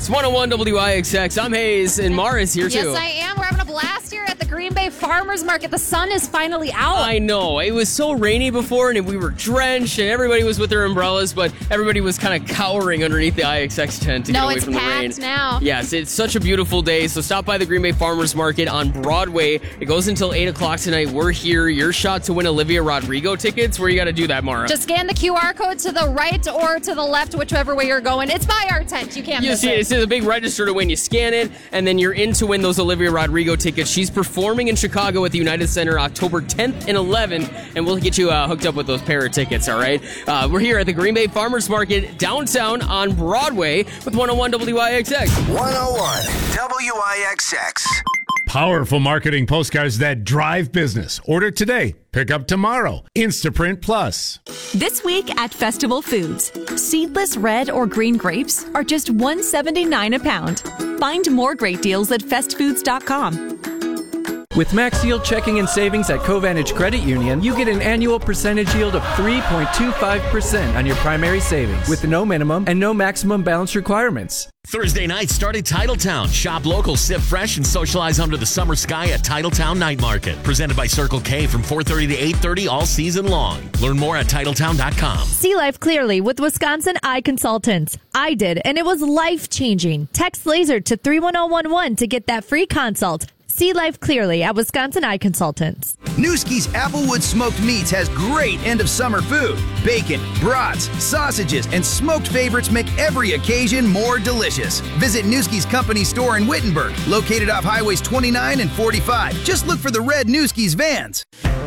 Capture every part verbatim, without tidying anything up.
It's one oh one W I X X. I'm Hayes, and Mara's here, too. Yes, I am. We're having a blast here at the Green Bay Farmers Market. The sun is finally out. I know. It was so rainy before, and we were drenched, and everybody was with their umbrellas, but everybody was kind of cowering underneath the I X X tent to no, get away it's from the rain. packed now. Yes, it's such a beautiful day, so stop by the Green Bay Farmers Market on Broadway. It goes until eight o'clock tonight. We're here. Your shot to win Olivia Rodrigo tickets. Where you got to do that, Mara? Just scan the Q R code to the right or to the left, whichever way you're going. It's by our tent. You can't You miss see, it. it's a big register to win. You scan it, and then you're in to win those Olivia Rodrigo tickets. She's performing in Chicago at the United Center October tenth and eleventh, and we'll get you uh, hooked up with those pair of tickets, all right? Uh, we're here at the Green Bay Farmers Market downtown on Broadway with one oh one W I X X. one oh one W I X X. Powerful marketing postcards that drive business. Order today. Pick up tomorrow. Instaprint Plus. This week at Festival Foods, seedless red or green grapes are just one dollar and seventy-nine cents a pound. Find more great deals at fest foods dot com. With Max Yield Checking and Savings at Covantage Credit Union, you get an annual percentage yield of three point two five percent on your primary savings with no minimum and no maximum balance requirements. Thursday night, start at Titletown. Shop local, sip fresh, and socialize under the summer sky at Titletown Night Market. Presented by Circle K from four thirty to eight thirty all season long. Learn more at Titletown dot com. See life clearly with Wisconsin Eye Consultants. I did, and it was life-changing. Text LASER to three one zero one one to get that free consult. See life clearly at Wisconsin Eye Consultants. Newski's Applewood Smoked Meats has great end-of-summer food. Bacon, brats, sausages, and smoked favorites make every occasion more delicious. Visit Newski's company store in Wittenberg, located off Highways twenty-nine and forty-five. Just look for the red Newski's vans.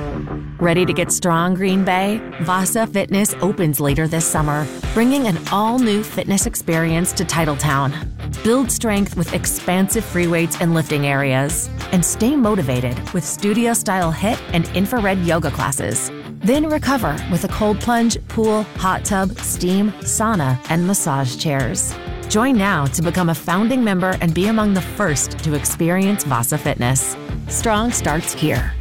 Ready to get strong, Green Bay? Vasa Fitness opens later this summer, bringing an all-new fitness experience to Titletown. Build strength with expansive free weights and lifting areas, and stay motivated with studio-style HIIT and infrared yoga classes. Then recover with a cold plunge, pool, hot tub, steam, sauna, and massage chairs. Join now to become a founding member and be among the first to experience Vasa Fitness. Strong starts here.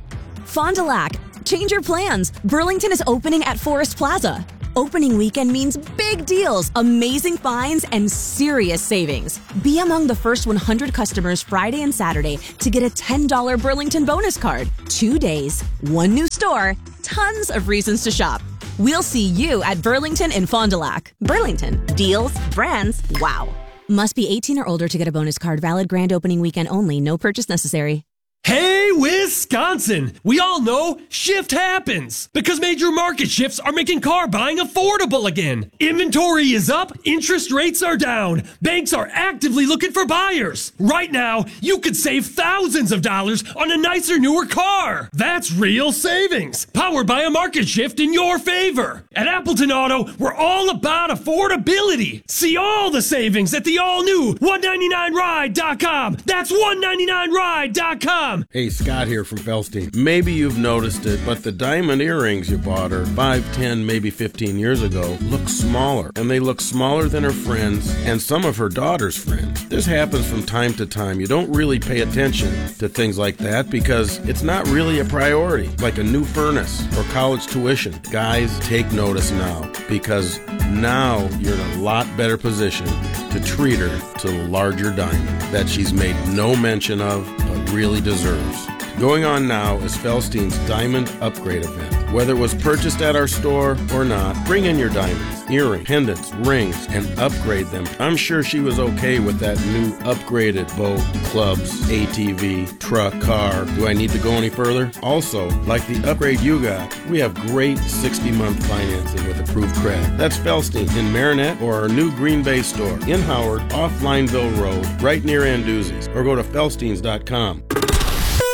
Fond du Lac. Change your plans. Burlington is opening at Forest Plaza. Opening weekend means big deals, amazing finds, and serious savings. Be among the first one hundred customers Friday and Saturday to get a ten dollars Burlington bonus card. Two days, one new store, tons of reasons to shop. We'll see you at Burlington in Fond du Lac. Burlington. Deals, brands, wow. Must be eighteen or older to get a bonus card. Valid grand opening weekend only. No purchase necessary. Hey, Wisconsin! We all know shift happens because major market shifts are making car buying affordable again. Inventory is up, interest rates are down. Banks are actively looking for buyers. Right now, you could save thousands of dollars on a nicer, newer car. That's real savings, powered by a market shift in your favor. At Appleton Auto, we're all about affordability. See all the savings at the all-new one ninety-nine ride dot com. That's one ninety-nine ride dot com. Hey, Scott here from Felstein. Maybe you've noticed it, but the diamond earrings you bought her five, ten, maybe fifteen years ago look smaller. And they look smaller than her friends and some of her daughter's friends. This happens from time to time. You don't really pay attention to things like that because it's not really a priority, like a new furnace or college tuition. Guys, take notice now because now you're in a lot better position to treat her to the larger diamond that she's made no mention of but really deserves. Going on now is Felstein's Diamond Upgrade event. Whether it was purchased at our store or not, bring in your diamonds, earrings, pendants, rings, and upgrade them. I'm sure she was okay with that new upgraded boat, clubs, A T V, truck, car. Do I need to go any further? Also, like the upgrade you got, we have great sixty-month financing with approved credit. That's Felstein in Marinette or our new Green Bay store in Howard off Lineville Road, right near Anduzzi's, or go to felsteins dot com.